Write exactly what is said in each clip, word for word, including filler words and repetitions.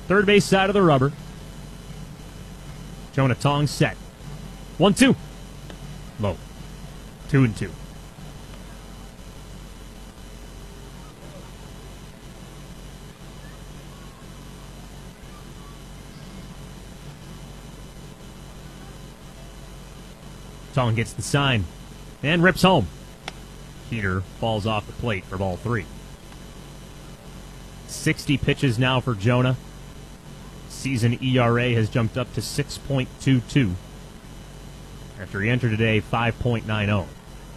Third base side of the rubber. Jonah Tong set. One, two. Low. Two and two. Tong gets the sign and rips home. Peter falls off the plate for ball three. sixty pitches now for Jonah. Season E R A has jumped up to six point two two. After he entered today, five point nine oh.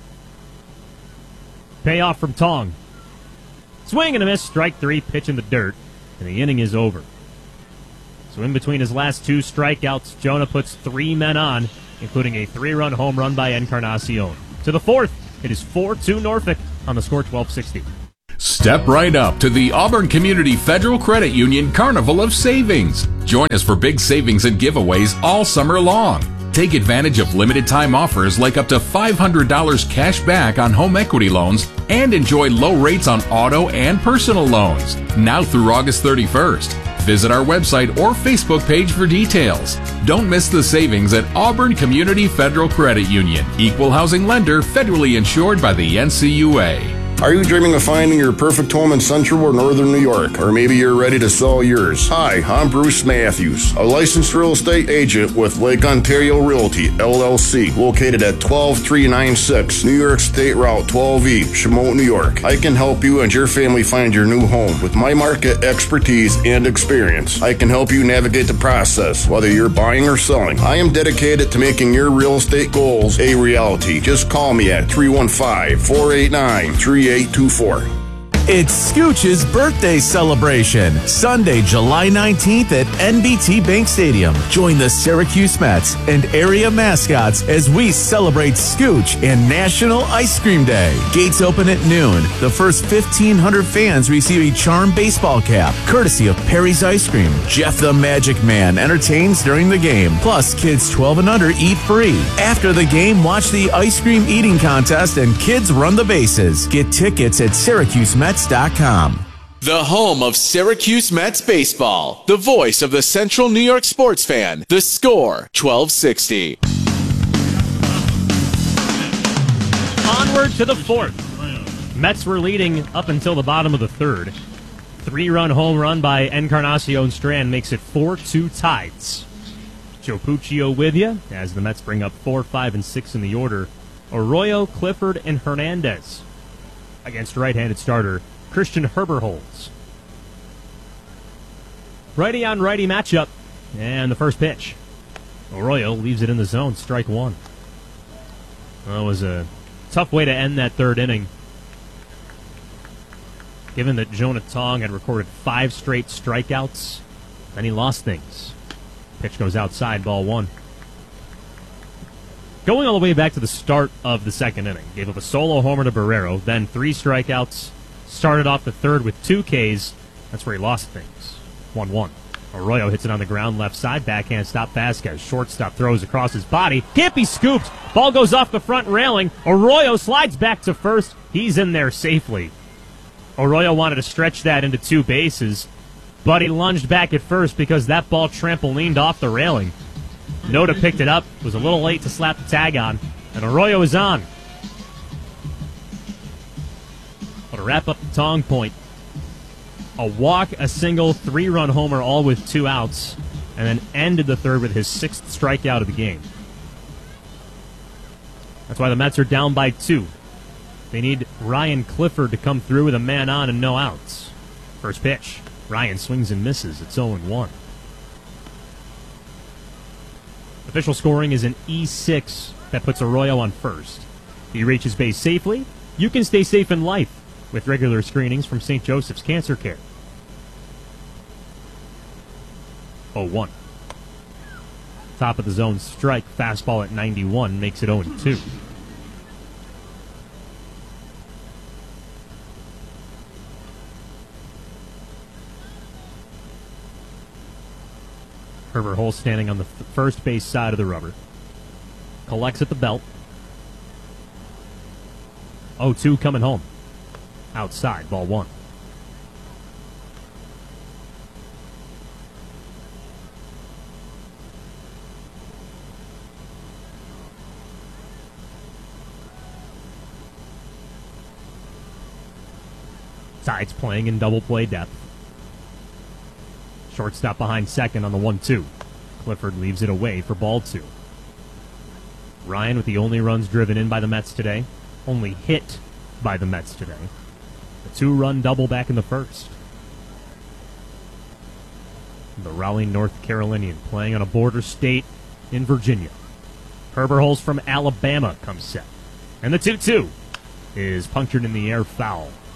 Payoff from Tong. Swing and a miss, strike three, pitch in the dirt, and the inning is over. So in between his last two strikeouts, Jonah puts three men on, including a three-run home run by Encarnacion. To the fourth, it is four two Norfolk on the score twelve sixty. Step right up to the Auburn Community Federal Credit Union Carnival of Savings. Join us for big savings and giveaways all summer long. Take advantage of limited time offers like up to five hundred dollars cash back on home equity loans and enjoy low rates on auto and personal loans. Now through August thirty-first. Visit our website or Facebook page for details. Don't miss the savings at Auburn Community Federal Credit Union. Equal housing lender, federally insured by the N C U A. Are you dreaming of finding your perfect home in Central or Northern New York? Or maybe you're ready to sell yours? Hi, I'm Bruce Matthews, a licensed real estate agent with Lake Ontario Realty, L L C, located at twelve three ninety-six New York State Route twelve E, Shamote, New York. I can help you and your family find your new home. With my market expertise and experience, I can help you navigate the process, whether you're buying or selling. I am dedicated to making your real estate goals a reality. Just call me at three one five, four eight nine, three eight two four. It's Scooch's birthday celebration, Sunday, July nineteenth at N B T Bank Stadium. Join the Syracuse Mets and area mascots as we celebrate Scooch and National Ice Cream Day. Gates open at noon. The first fifteen hundred fans receive a charm baseball cap, courtesy of Perry's Ice Cream. Jeff the Magic Man entertains during the game. Plus, kids twelve and under eat free. After the game, watch the ice cream eating contest and kids run the bases. Get tickets at Syracuse Mets dot com. The home of Syracuse Mets baseball. The voice of the Central New York sports fan. The Score, twelve sixty. Onward to the fourth. Mets were leading up until the bottom of the third. Three-run home run by Encarnacion Strand makes it four two Tides. Joe Puccio with you as the Mets bring up four, five, and six in the order. Arroyo, Clifford, and Hernandez against right-handed starter Christian Herberholz. Righty-on-righty matchup, and the first pitch. Arroyo leaves it in the zone, strike one. Well, it was a tough way to end that third inning, given that Jonah Tong had recorded five straight strikeouts. Then he lost things. Pitch goes outside, ball one. Going all the way back to the start of the second inning, gave up a solo homer to Barrero, then three strikeouts, started off the third with two Ks. That's where he lost things. one one. Arroyo hits it on the ground left side, backhand stop Vasquez. Shortstop throws across his body. Can't be scooped. Ball goes off the front railing. Arroyo slides back to first. He's in there safely. Arroyo wanted to stretch that into two bases, but he lunged back at first because that ball trampolined off the railing. Noda picked it up, was a little late to slap the tag on, and Arroyo is on. But to wrap up the Tong point, a walk, a single, three-run homer, all with two outs, and then ended the third with his sixth strikeout of the game. That's why the Mets are down by two. They need Ryan Clifford to come through with a man on and no outs. First pitch. Ryan swings and misses. It's oh one. Official scoring is an E six that puts Arroyo on first. If he reaches base safely, you can stay safe in life with regular screenings from Saint Joseph's Cancer Care. oh one. Top of the zone strike, fastball at ninety-one, makes it oh two. Herberholz standing on the first base side of the rubber. Collects at the belt. oh two coming home. Outside, ball one. Tides playing in double play depth. Shortstop behind second on the one two. Clifford leaves it away for ball two. Ryan with the only runs driven in by the Mets today. Only hit by the Mets today. A two-run double back in the first. The Raleigh North Carolinian playing on a border state in Virginia. Herberholz from Alabama comes set. And the two two is punctured in the air, foul.